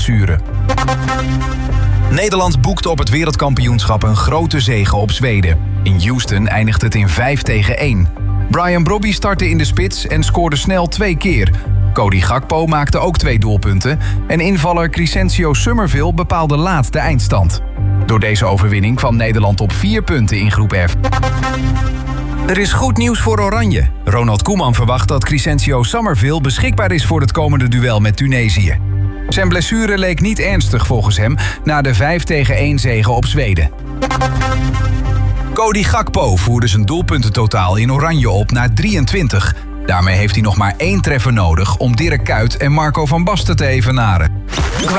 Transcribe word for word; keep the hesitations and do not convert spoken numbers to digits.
blessure. Nederland boekte op het wereldkampioenschap een grote zege op Zweden. In Houston eindigt het in vijf tegen één. Brian Brobby startte in de spits en scoorde snel twee keer. Cody Gakpo maakte ook twee doelpunten en invaller Crescencio Summerville bepaalde laat de eindstand. Door deze overwinning kwam Nederland op vier punten in groep F. Er is goed nieuws voor Oranje. Ronald Koeman verwacht dat Crescencio Summerville beschikbaar is voor het komende duel met Tunesië. Zijn blessure leek niet ernstig volgens hem na de vijf tegen één zege op Zweden. Cody Gakpo voerde zijn doelpuntentotaal in Oranje op naar drieëntwintig. Daarmee heeft hij nog maar één treffer nodig om Dirk Kuyt en Marco van Basten te evenaren.